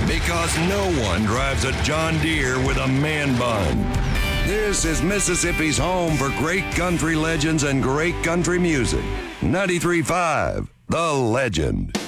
because no one drives a John Deere with a man bun. This is Mississippi's home for great country legends and great country music. 93.5, The Legend.